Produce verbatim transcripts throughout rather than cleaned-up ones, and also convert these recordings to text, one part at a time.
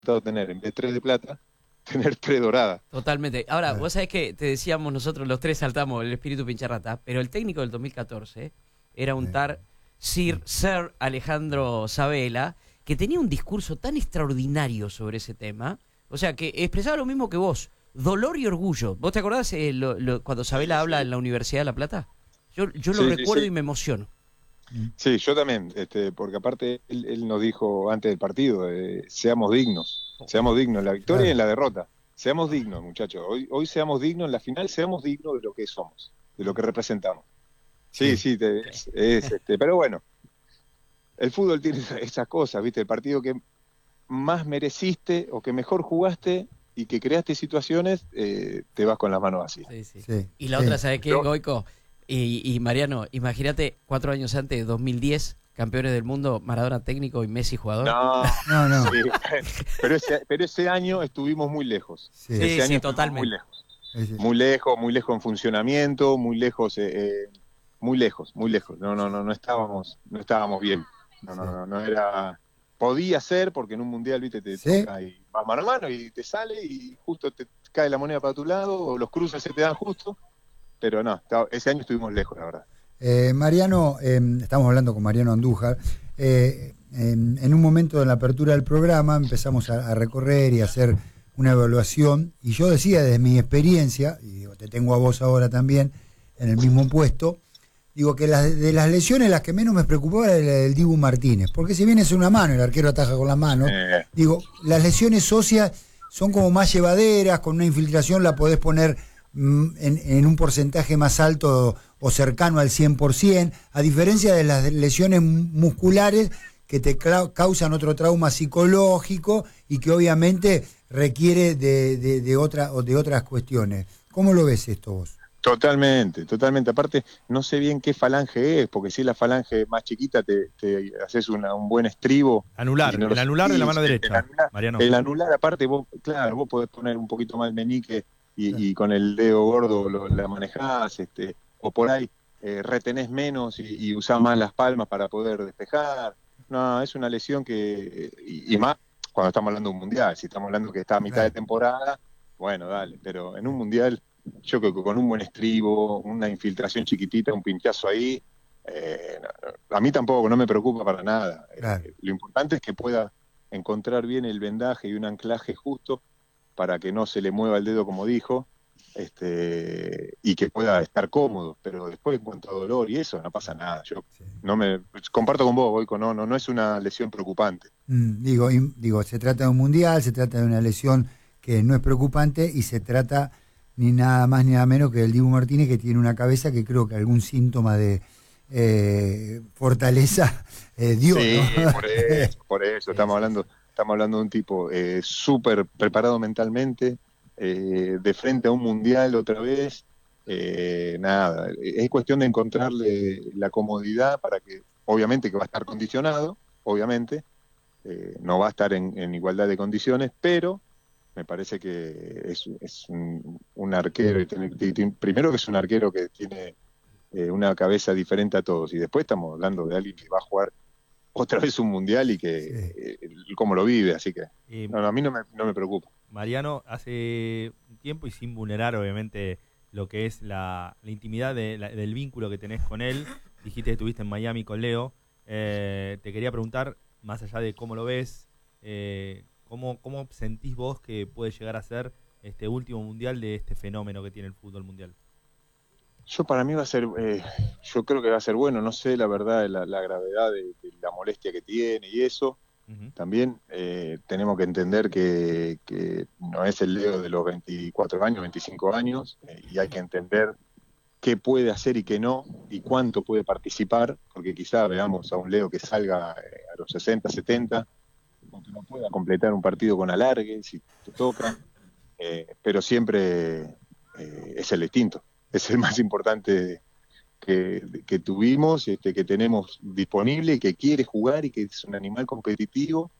tener, en vez de tres de plata, tener tres doradas. Totalmente. Ahora, vos sabés que te decíamos nosotros, los tres saltamos el espíritu pincharrata, pero el técnico del dos mil catorce era un tar Sir, Sir Alejandro Sabella, que tenía un discurso tan extraordinario sobre ese tema, o sea, que expresaba lo mismo que vos, dolor y orgullo. ¿Vos te acordás eh, lo, lo, cuando Sabella sí, habla sí. en la Universidad de La Plata? Yo, yo lo sí, recuerdo sí, sí. y me emociono. Sí, yo también, este, porque aparte él, él nos dijo antes del partido, eh, seamos dignos, seamos dignos en la victoria claro. y en la derrota. Seamos dignos, muchachos. Hoy, hoy seamos dignos en la final, seamos dignos de lo que somos, de lo que representamos. Sí, sí, sí te, es, es, este, pero bueno, el fútbol tiene esas cosas, ¿viste? El partido que más mereciste o que mejor jugaste y que creaste situaciones, eh, te vas con las manos vacías. Sí, sí. Sí, y la sí. otra, ¿sabes qué, Goico? Y, y Mariano, imagínate, cuatro años antes, dos mil diez, campeones del mundo, Maradona técnico y Messi jugador. No, no, no. Sí, pero, ese, pero ese año estuvimos muy lejos. Sí, ese sí, año sí totalmente. Muy lejos. Sí, sí. Muy lejos, muy lejos en funcionamiento, muy lejos, eh, eh, muy lejos, muy lejos. No, no, no, no estábamos, no estábamos bien. No, no, no, no era. Podía ser, porque en un mundial, viste, te ¿Sí? toca y vas mano a mano y te sale y justo te cae la moneda para tu lado, o los cruces se te dan justo. Pero no, ese año estuvimos lejos, la verdad. Eh, Mariano, eh, estamos hablando con Mariano Andújar, eh, en, en un momento de la apertura del programa empezamos a, a recorrer y a hacer una evaluación, y yo decía desde mi experiencia, y digo, te tengo a vos ahora también en el mismo puesto, digo que las, de las lesiones las que menos me preocupaba era el, el Dibu Martínez, porque si bien es una mano, el arquero ataja con la mano, eh. digo, las lesiones óseas son como más llevaderas, con una infiltración la podés poner En, en un porcentaje más alto o cercano al cien por ciento, a diferencia de las lesiones musculares que te causan otro trauma psicológico y que obviamente requiere de, de, de, otra, de otras cuestiones. ¿Cómo lo ves esto vos? Totalmente, totalmente. Aparte, no sé bien qué falange es, porque si la falange más chiquita te, te haces una, un buen estribo. Anular, no el anular de la mano derecha, el anular, Mariano. El anular, aparte, vos, claro, vos podés poner un poquito más el meñique y, y con el dedo gordo lo, la manejás, este, o por ahí eh, retenés menos y, y usás más las palmas para poder despejar. No, es una lesión que, y, y más cuando estamos hablando de un mundial, si estamos hablando que está a mitad claro. de temporada, bueno, dale, pero en un mundial, yo creo que con un buen estribo, una infiltración chiquitita, un pinchazo ahí, eh, no, a mí tampoco, no me preocupa para nada. Claro. Eh, lo importante es que pueda encontrar bien el vendaje y un anclaje justo para que no se le mueva el dedo como dijo, este, y que pueda estar cómodo, pero después en cuanto a dolor y eso, no pasa nada. Yo sí. no me comparto con vos, Goico, no, no, no es una lesión preocupante. Mm, digo, y, digo, se trata de un mundial, se trata de una lesión que no es preocupante y se trata ni nada más ni nada menos que el Dibu Martínez, que tiene una cabeza que creo que algún síntoma de eh, fortaleza eh, dio, sí, ¿no? por eso, por eso, estamos hablando... Estamos hablando de un tipo eh, súper preparado mentalmente, eh, de frente a un mundial otra vez. Eh, nada, es cuestión de encontrarle la comodidad para que, obviamente que va a estar condicionado, obviamente, eh, no va a estar en, en igualdad de condiciones, pero me parece que es, es un, un arquero, y tiene, tiene, primero que es un arquero que tiene eh, una cabeza diferente a todos, y después estamos hablando de alguien que va a jugar otra vez un mundial y que sí. eh, cómo lo vive, así que eh, no, no, a mí no me, no me preocupa. Mariano, hace un tiempo y sin vulnerar obviamente lo que es la, la intimidad de, la, del vínculo que tenés con él, dijiste que estuviste en Miami con Leo, eh, te quería preguntar, más allá de cómo lo ves, eh, ¿cómo, cómo sentís vos que puede llegar a ser este último mundial de este fenómeno que tiene el fútbol mundial? Yo para mí va a ser, eh, yo creo que va a ser bueno, no sé la verdad, la, la gravedad de, de la molestia que tiene y eso. Uh-huh. También eh, tenemos que entender que, que no es el Leo de los veinticuatro años, veinticinco años, eh, y hay que entender qué puede hacer y qué no, y cuánto puede participar, porque quizá veamos a un Leo que salga eh, a los sesenta, setenta, porque no pueda completar un partido con alargue, si te toca, eh, pero siempre eh, es el distinto. Es el más importante que, que tuvimos, este, que tenemos disponible, que quiere jugar y que es un animal competitivo.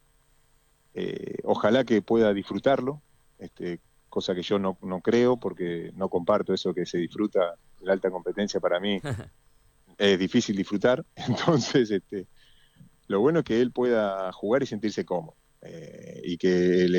Eh, ojalá que pueda disfrutarlo, este, cosa que yo no, no creo, porque no comparto eso que se disfruta de la alta competencia. Para mí es difícil disfrutar. Entonces, este, lo bueno es que él pueda jugar y sentirse cómodo. eh, y que el